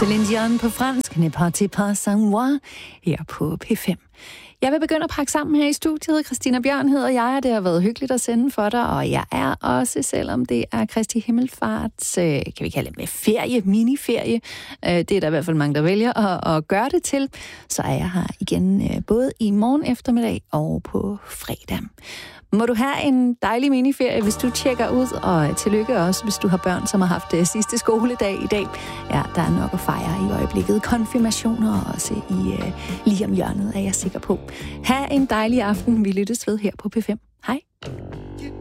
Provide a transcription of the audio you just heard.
Céline Dion på fransk, Ne partez pas sans moi, her på P5. Jeg vil begynde at pakke sammen her i studiet. Christina Bjørn hedder jeg, og det har været hyggeligt at sende for dig. Og jeg er også, selvom det er Kristi Himmelfarts, kan vi kalde det med ferie, miniferie. Det er der i hvert fald mange, der vælger at gøre det til. Så er jeg her igen både i morgen eftermiddag og på fredag. Må du have en dejlig miniferie, hvis du tjekker ud, og tillykke også, hvis du har børn, som har haft sidste skoledag i dag. Ja, der er nok at fejre i øjeblikket. Konfirmationer også lige om hjørnet, er jeg sikker på. Ha' en dejlig aften. Vi lyttes ved her på P5. Hej.